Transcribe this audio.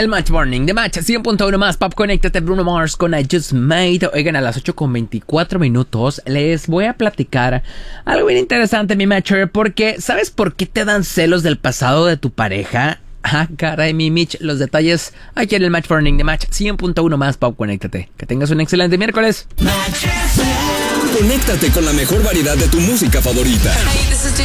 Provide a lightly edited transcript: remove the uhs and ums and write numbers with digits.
El Match Morning de Match 100.1 más Pop. Conéctate, Bruno Mars con I Just Made. Oigan, a las 8:24 les voy a platicar algo bien interesante, mi Matcher, porque ¿sabes por qué te dan celos del pasado de tu pareja? Ah, caray, mi Mitch, los detalles aquí en el Match Morning de Match 100.1 más Pop. Conéctate. Que tengas un excelente miércoles. Conéctate con la mejor variedad de tu música favorita.